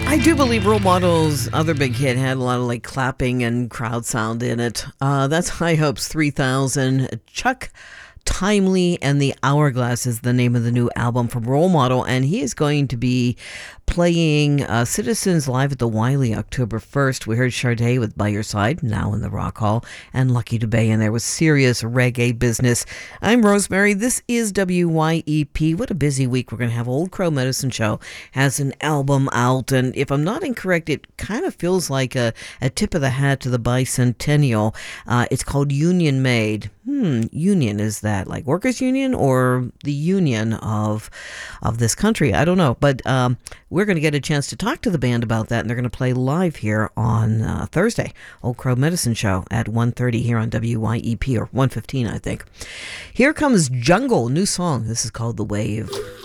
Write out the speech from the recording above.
I do believe Role Model's other big hit had a lot of like clapping and crowd sound in it. That's High Hopes 3000. Chuck Timely and the Hourglass is the name of the new album from Role Model, and he is going to be playing Citizens Live at the Wiley October 1st. We heard Sade with By Your Side, now in the Rock Hall, and Lucky Dubé, and there was serious reggae business. I'm Rosemary. This is WYEP. What a busy week we're going to have. Old Crow Medicine Show has an album out, and if I'm not incorrect, it kind of feels like a tip of the hat to the bicentennial. It's called Union Made. Union, is that like workers' union or the union of this country? I don't know, but we're going to get a chance to talk to the band about that, and they're going to play live here on Thursday, Old Crow Medicine Show at 1:30 here on WYEP, or 1:15, I think. Here comes Jungle, new song. This is called The Wave.